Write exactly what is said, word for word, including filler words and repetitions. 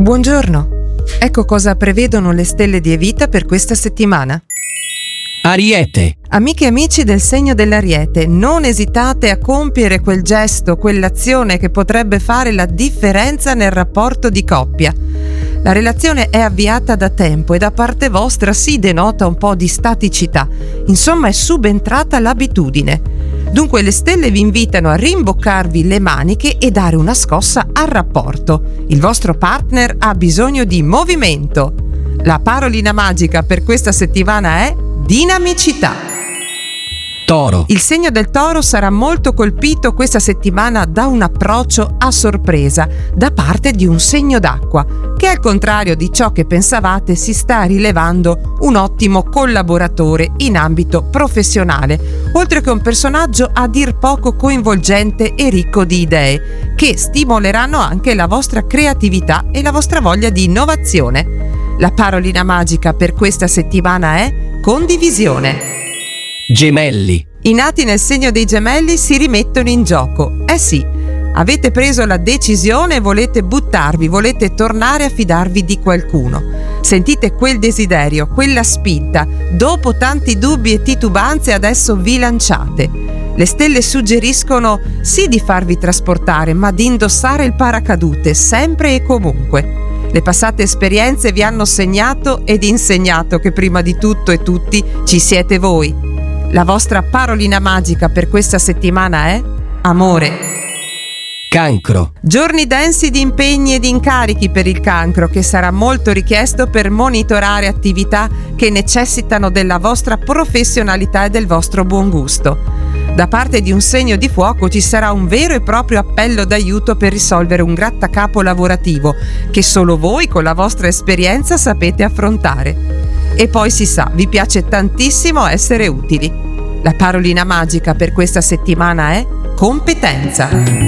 Buongiorno, ecco cosa prevedono le stelle di Evita per questa settimana. Ariete. Amiche e amici del segno dell'Ariete, non esitate a compiere quel gesto, quell'azione che potrebbe fare la differenza nel rapporto di coppia. La relazione è avviata da tempo e da parte vostra si denota un po' di staticità, insomma è subentrata l'abitudine. Dunque le stelle vi invitano a rimboccarvi le maniche e dare una scossa al rapporto. Il vostro partner ha bisogno di movimento. La parolina magica per questa settimana è dinamicità. Toro. Il segno del Toro sarà molto colpito questa settimana da un approccio a sorpresa da parte di un segno d'acqua, che al contrario di ciò che pensavate si sta rilevando un ottimo collaboratore in ambito professionale, oltre che un personaggio a dir poco coinvolgente e ricco di idee, che stimoleranno anche la vostra creatività e la vostra voglia di innovazione. La parolina magica per questa settimana è condivisione. Gemelli. I nati nel segno dei Gemelli si rimettono in gioco. Eh sì, avete preso la decisione e volete buttarvi, volete tornare a fidarvi di qualcuno. Sentite quel desiderio, quella spinta. Dopo tanti dubbi e titubanze adesso vi lanciate. Le stelle suggeriscono sì di farvi trasportare, ma di indossare il paracadute sempre e comunque. Le passate esperienze vi hanno segnato ed insegnato che prima di tutto e tutti ci siete voi. La vostra parolina magica per questa settimana è amore. Cancro. Giorni densi di impegni e di incarichi per il Cancro, che sarà molto richiesto per monitorare attività che necessitano della vostra professionalità e del vostro buon gusto. Da parte di un segno di fuoco ci sarà un vero e proprio appello d'aiuto per risolvere un grattacapo lavorativo che solo voi con la vostra esperienza sapete affrontare. E poi si sa, vi piace tantissimo essere utili. La parolina magica per questa settimana è competenza.